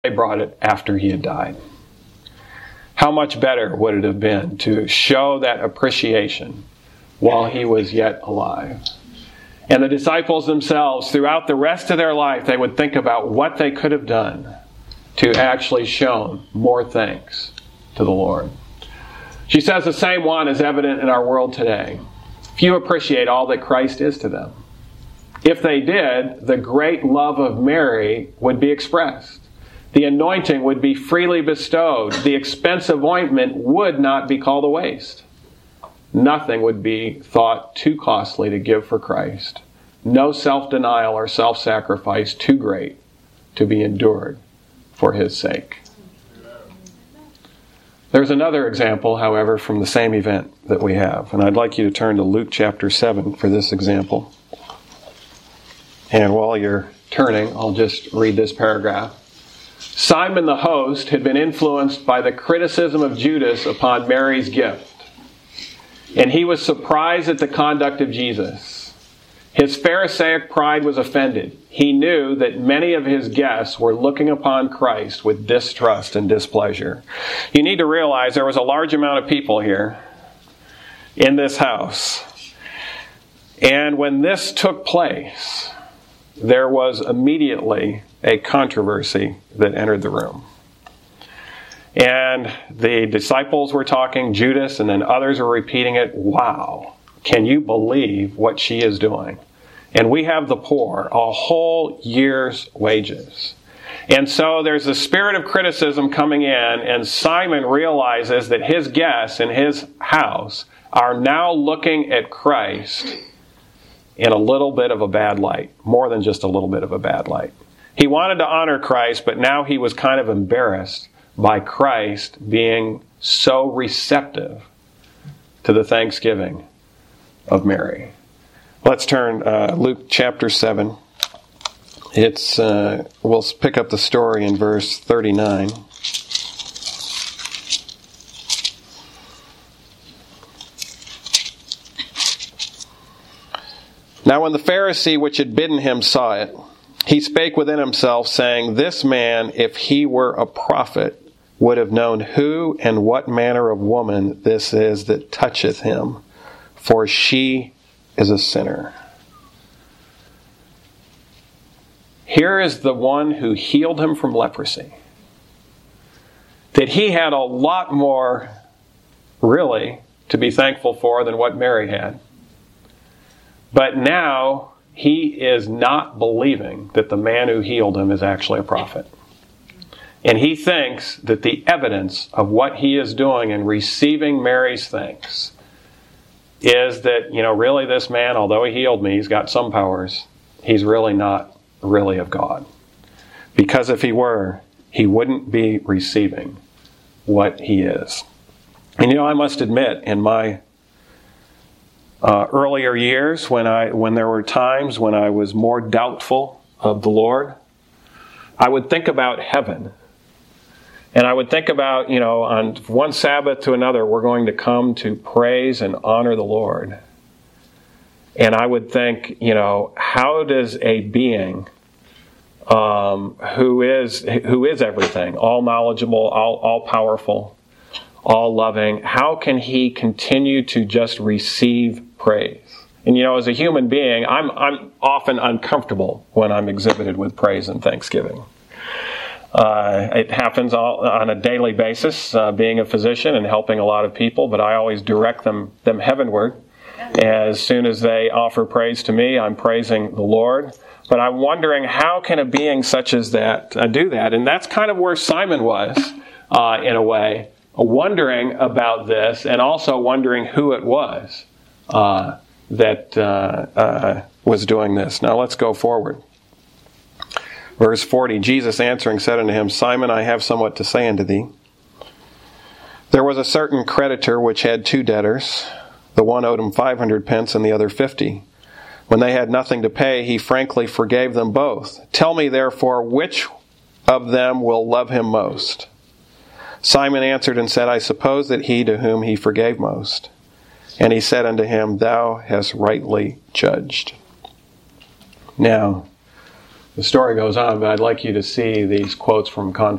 they brought it after he had died. How much better would it have been to show that appreciation while he was yet alive? And the disciples themselves, throughout the rest of their life, they would think about what they could have done to actually show more thanks to the Lord. She says the same one is evident in our world today. Few appreciate all that Christ is to them. If they did, the great love of Mary would be expressed. The anointing would be freely bestowed. The expensive ointment would not be called a waste. Nothing would be thought too costly to give for Christ. No self-denial or self-sacrifice too great to be endured for His sake. There's another example, however, from the same event that we have. And I'd like you to turn to Luke chapter 7 for this example. And while you're turning, I'll just read this paragraph. Simon the host had been influenced by the criticism of Judas upon Mary's gift. And he was surprised at the conduct of Jesus. His Pharisaic pride was offended. He knew that many of his guests were looking upon Christ with distrust and displeasure. You need to realize there was a large amount of people here in this house. And when this took place, there was immediately a controversy that entered the room. And the disciples were talking, Judas, and then others were repeating it. Wow, can you believe what she is doing? And we have the poor, a whole year's wages. And so there's a spirit of criticism coming in, and Simon realizes that his guests in his house are now looking at Christ in a little bit of a bad light, more than just a little bit of a bad light. He wanted to honor Christ, but now he was kind of embarrassed by Christ being so receptive to the thanksgiving of Mary. Let's turn Luke chapter 7. We'll pick up the story in verse 39. Now when the Pharisee which had bidden him saw it, he spake within himself, saying, This man, if he were a prophet, would have known who and what manner of woman this is that toucheth him, for she is a sinner. Here is the one who healed him from leprosy. That he had a lot more, really, to be thankful for than what Mary had. But now he is not believing that the man who healed him is actually a prophet. And he thinks that the evidence of what he is doing in receiving Mary's thanks is that, really this man, although he healed me, he's got some powers, he's really not really of God. Because if he were, he wouldn't be receiving what he is. And I must admit, in my earlier years, when there were times when I was more doubtful of the Lord, I would think about heaven. And I would think about, on one Sabbath to another, we're going to come to praise and honor the Lord. And I would think, how does a being who is everything, all knowledgeable, all powerful, all loving, how can he continue to just receive praise? And as a human being, I'm often uncomfortable when I'm exhibited with praise and thanksgiving. It happens on a daily basis, being a physician and helping a lot of people, but I always direct them heavenward. As soon as they offer praise to me, I'm praising the Lord. But I'm wondering, how can a being such as that do that? And that's kind of where Simon was, in a way, wondering about this, and also wondering who it was that was doing this. Now let's go forward. Verse 40, Jesus answering said unto him, Simon, I have somewhat to say unto thee. There was a certain creditor which had 2 debtors. The one owed him 500 pence and the other 50. When they had nothing to pay, he frankly forgave them both. Tell me therefore, which of them will love him most? Simon answered and said, I suppose that he to whom he forgave most. And he said unto him, Thou hast rightly judged. Now, The story goes on, but I'd like you to see these quotes from